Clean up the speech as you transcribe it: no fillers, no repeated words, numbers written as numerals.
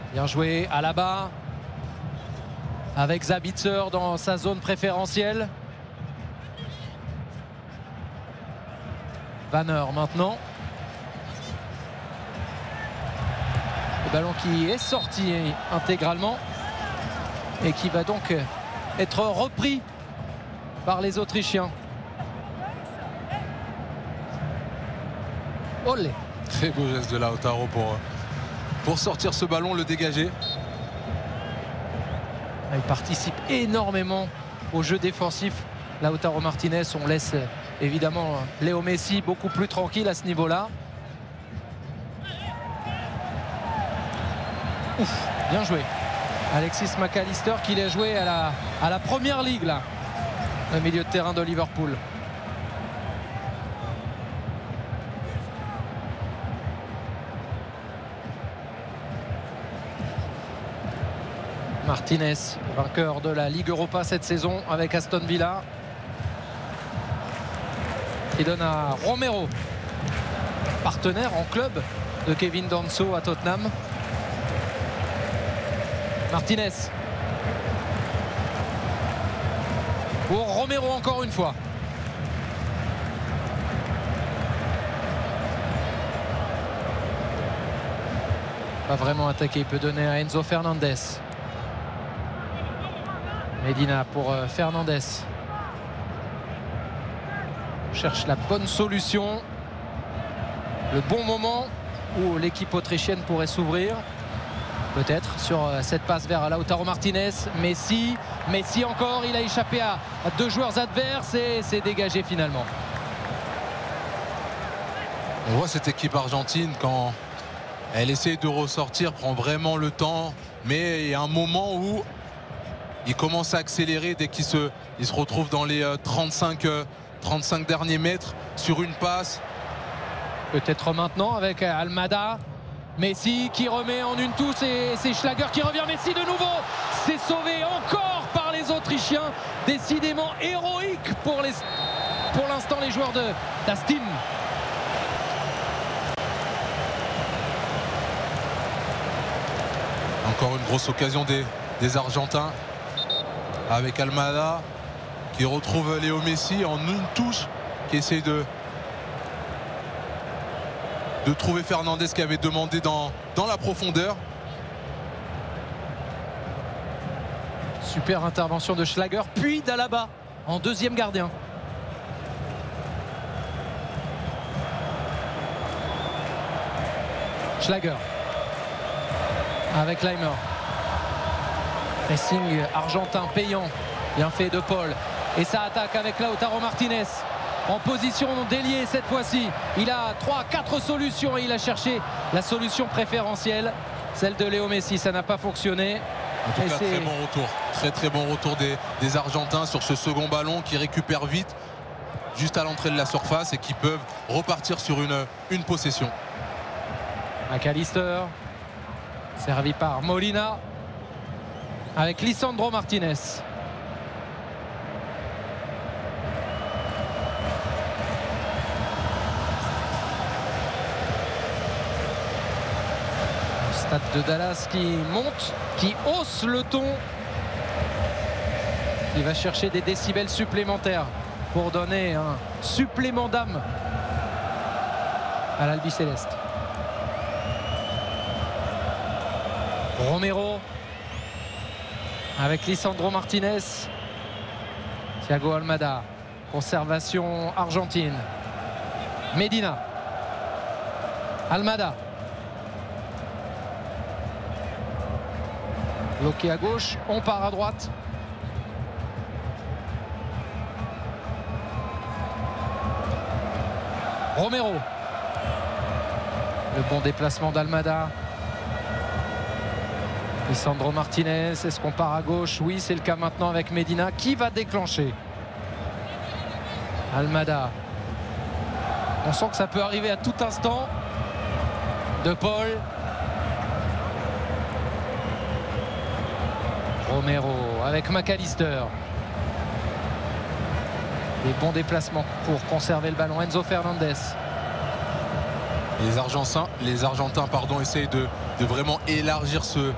Bien joué à la bas avec Zabitzer dans sa zone préférentielle. Vanner maintenant. Le ballon qui est sorti intégralement et qui va donc être repris par les Autrichiens. Olé. Très beau geste de Lautaro pour sortir ce ballon, le dégager. Il participe énormément au jeu défensif. Lautaro Martinez, on laisse évidemment Léo Messi beaucoup plus tranquille à ce niveau-là. Bien joué. Alexis McAllister qui l'a joué à la première ligue là, le milieu de terrain de Liverpool. Martinez, vainqueur de la Ligue Europa cette saison avec Aston Villa. Il donne à Romero, partenaire en club de Kevin Danso à Tottenham. Martinez. Pour Romero encore une fois. Pas vraiment attaqué, il peut donner à Enzo Fernandez. Medina pour Fernandez. On cherche la bonne solution. Le bon moment où l'équipe autrichienne pourrait s'ouvrir. Peut-être sur cette passe vers Lautaro Martinez. Messi encore, il a échappé à deux joueurs adverses et c'est dégagé finalement. On voit cette équipe argentine quand elle essaie de ressortir, prend vraiment le temps. Mais il y a un moment où il commence à accélérer dès qu'il se retrouve dans les 35 derniers mètres sur une passe. Peut-être maintenant avec Almada. Messi qui remet en une touche et c'est Schlager qui revient. Messi de nouveau. C'est sauvé encore par les Autrichiens. Décidément héroïque pour l'instant les joueurs d'Astin. Encore une grosse occasion des Argentins avec Almada qui retrouve Léo Messi en une touche, qui essaye de trouver Fernandez qui avait demandé dans la profondeur. Super intervention de Schlager puis d'Alaba en deuxième gardien. Schlager avec Leimer. Pressing argentin payant. Bien fait de Paul. Et ça attaque avec Lautaro Martinez. En position d'ailier cette fois-ci. Il a 3-4 solutions et il a cherché la solution préférentielle. Celle de Léo Messi, ça n'a pas fonctionné. En tout cas, très bon retour. Très bon retour des Argentins sur ce second ballon qui récupère vite juste à l'entrée de la surface et qui peuvent repartir sur une possession. McAllister. Servi par Molina. Avec Lisandro Martinez. Stade de Dallas qui monte, qui hausse le ton. Il va chercher des décibels supplémentaires pour donner un supplément d'âme à l'Albiceleste. Romero avec Lisandro Martinez. Thiago Almada. Conservation argentine. Medina. Almada. Bloqué à gauche, on part à droite. Romero. Le bon déplacement d'Almada. Lisandro Martinez, est-ce qu'on part à gauche? Oui, c'est le cas maintenant avec Medina. Qui va déclencher? Almada. On sent que ça peut arriver à tout instant. De Paul. Romero avec McAllister. Des bons déplacements pour conserver le ballon. Enzo Fernandez. Les Argentins essayent de vraiment élargir ce